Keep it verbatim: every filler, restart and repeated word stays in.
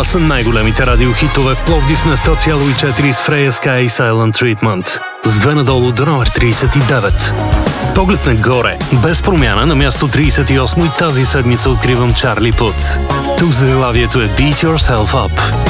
Това са най-големите радиохитове в Пловдив на сто цяло и четири с Freya Sky и Silent Treatment. С две надолу до номер тридесет и девет. Поглед нагоре, без промяна, на място тридесет и осмо и тази седмица откривам Чарли Пут. Тук заглавието е Beat Yourself Up.